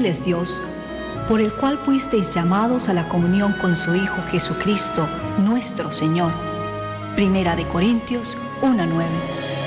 Él es Dios, por el cual fuisteis llamados a la comunión con su Hijo Jesucristo, nuestro Señor. Primera de Corintios 1:9.